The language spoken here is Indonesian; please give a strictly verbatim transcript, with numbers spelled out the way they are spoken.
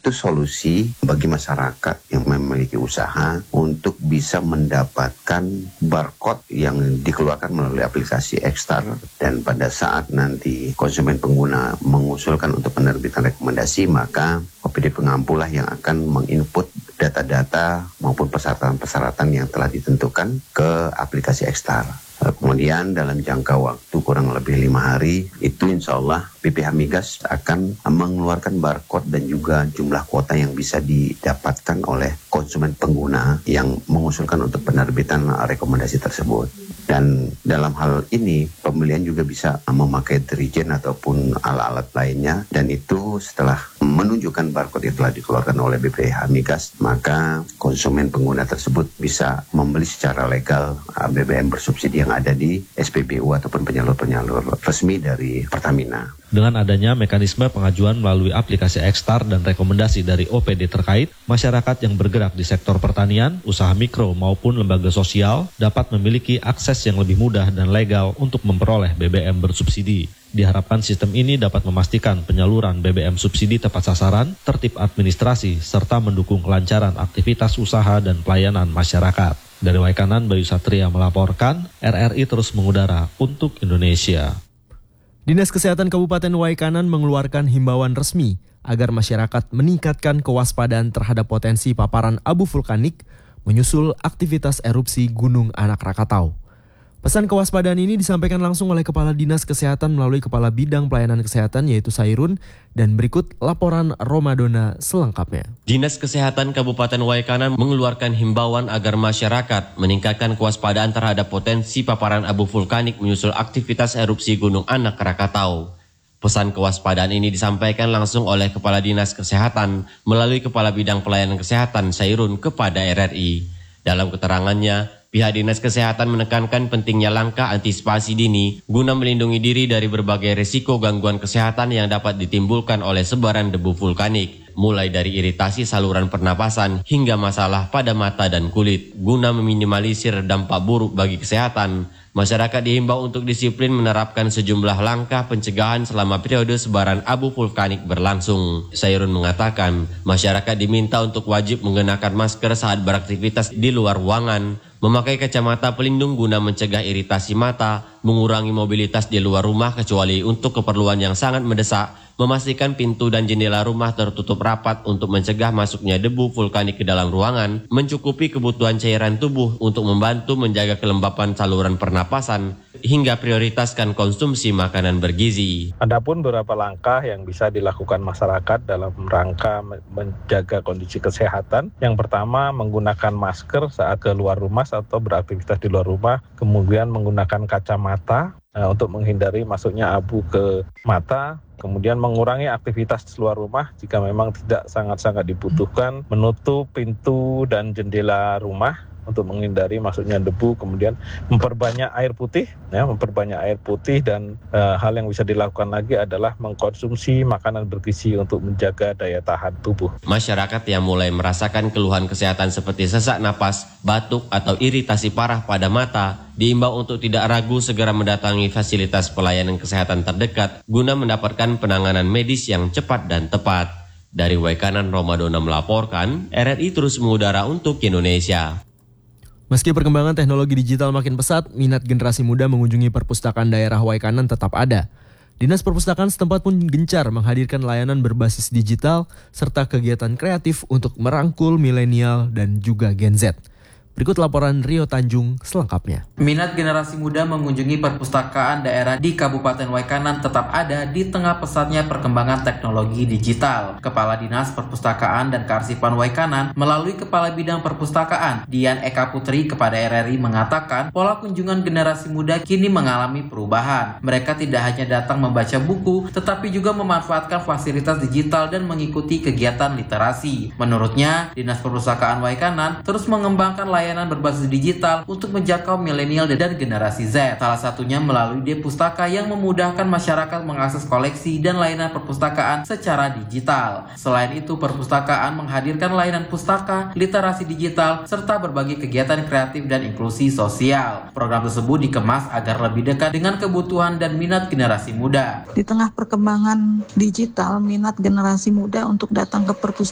itu solusi bagi masyarakat yang memiliki usaha untuk bisa mendapatkan barcode yang dikeluarkan melalui aplikasi Ekstar, dan pada saat nanti konsumen pengguna mengusulkan untuk penerbitan rekomendasi, maka O P D pengampulah yang akan menginput data-data maupun persyaratan-persyaratan yang telah ditentukan ke aplikasi Ekstar. Kemudian dalam jangka waktu kurang lebih lima hari, itu insya Allah B P H Migas akan mengeluarkan barcode dan juga jumlah kuota yang bisa didapatkan oleh konsumen pengguna yang mengusulkan untuk penerbitan rekomendasi tersebut. Dan dalam hal ini, pembelian juga bisa memakai dirijen ataupun alat-alat lainnya, dan itu setelah menunjukkan barcode yang telah dikeluarkan oleh B P H Migas, maka konsumen pengguna tersebut bisa membeli secara legal B B M bersubsidi yang ada di S P B U ataupun penyalur-penyalur resmi dari Pertamina. Dengan adanya mekanisme pengajuan melalui aplikasi Ekstar dan rekomendasi dari O P D terkait, masyarakat yang bergerak di sektor pertanian, usaha mikro maupun lembaga sosial dapat memiliki akses yang lebih mudah dan legal untuk memperoleh B B M bersubsidi. Diharapkan sistem ini dapat memastikan penyaluran B B M subsidi tepat sasaran, tertib administrasi, serta mendukung kelancaran aktivitas usaha dan pelayanan masyarakat. Dari Waikanan, Bayu Satria melaporkan, R R I terus mengudara untuk Indonesia. Dinas Kesehatan Kabupaten Waikanan mengeluarkan himbauan resmi agar masyarakat meningkatkan kewaspadaan terhadap potensi paparan abu vulkanik menyusul aktivitas erupsi Gunung Anak Rakatau. Pesan kewaspadaan ini disampaikan langsung oleh Kepala Dinas Kesehatan melalui Kepala Bidang Pelayanan Kesehatan yaitu Sairun, dan berikut laporan Romadona selengkapnya. Dinas Kesehatan Kabupaten Waikanan mengeluarkan himbauan agar masyarakat meningkatkan kewaspadaan terhadap potensi paparan abu vulkanik menyusul aktivitas erupsi Gunung Anak Rakatau. Pesan kewaspadaan ini disampaikan langsung oleh Kepala Dinas Kesehatan melalui Kepala Bidang Pelayanan Kesehatan Sairun kepada R R I. Dalam keterangannya, pihak Dinas Kesehatan menekankan pentingnya langkah antisipasi dini guna melindungi diri dari berbagai risiko gangguan kesehatan yang dapat ditimbulkan oleh sebaran debu vulkanik, mulai dari iritasi saluran pernapasan hingga masalah pada mata dan kulit. Guna meminimalisir dampak buruk bagi kesehatan, masyarakat dihimbau untuk disiplin menerapkan sejumlah langkah pencegahan selama periode sebaran abu vulkanik berlangsung. Sairun mengatakan, masyarakat diminta untuk wajib mengenakan masker saat beraktivitas di luar ruangan, memakai kacamata pelindung guna mencegah iritasi mata, mengurangi mobilitas di luar rumah kecuali untuk keperluan yang sangat mendesak, memastikan pintu dan jendela rumah tertutup rapat untuk mencegah masuknya debu vulkanik ke dalam ruangan, mencukupi kebutuhan cairan tubuh untuk membantu menjaga kelembapan saluran pernapasan, hingga prioritaskan konsumsi makanan bergizi. Adapun beberapa langkah yang bisa dilakukan masyarakat dalam rangka menjaga kondisi kesehatan. Yang pertama, menggunakan masker saat keluar rumah atau beraktivitas di luar rumah, kemudian menggunakan kacamata uh, untuk menghindari masuknya abu ke mata. Kemudian mengurangi aktivitas di luar rumah jika memang tidak sangat-sangat dibutuhkan, menutup pintu dan jendela rumah untuk menghindari masuknya debu, kemudian memperbanyak air putih, ya, memperbanyak air putih dan e, hal yang bisa dilakukan lagi adalah mengkonsumsi makanan bergizi untuk menjaga daya tahan tubuh. Masyarakat yang mulai merasakan keluhan kesehatan seperti sesak napas, batuk atau iritasi parah pada mata, diimbau untuk tidak ragu segera mendatangi fasilitas pelayanan kesehatan terdekat guna mendapatkan penanganan medis yang cepat dan tepat. Dari Waikanan, Romadona melaporkan, R R I terus mengudara untuk Indonesia. Meski perkembangan teknologi digital makin pesat, minat generasi muda mengunjungi perpustakaan daerah Waikanan tetap ada. Dinas Perpustakaan setempat pun gencar menghadirkan layanan berbasis digital serta kegiatan kreatif untuk merangkul milenial dan juga Gen Z. Berikut laporan Rio Tanjung selengkapnya. Minat generasi muda mengunjungi perpustakaan daerah di Kabupaten Waikanan tetap ada di tengah pesatnya perkembangan teknologi digital. Kepala Dinas Perpustakaan dan Kearsipan Waikanan melalui Kepala Bidang Perpustakaan Dian Eka Putri kepada R R I mengatakan pola kunjungan generasi muda kini mengalami perubahan. Mereka tidak hanya datang membaca buku, tetapi juga memanfaatkan fasilitas digital dan mengikuti kegiatan literasi. Menurutnya, Dinas Perpustakaan Waikanan terus mengembangkan layanan layanan berbasis digital untuk menjangkau milenial dan generasi Z. Salah satunya melalui D-Pustaka yang memudahkan masyarakat mengakses koleksi dan layanan perpustakaan secara digital. Selain itu, perpustakaan menghadirkan layanan pustaka, literasi digital, serta berbagai kegiatan kreatif dan inklusi sosial. Program tersebut dikemas agar lebih dekat dengan kebutuhan dan minat generasi muda. Di tengah perkembangan digital, minat generasi muda untuk datang ke perpustakaan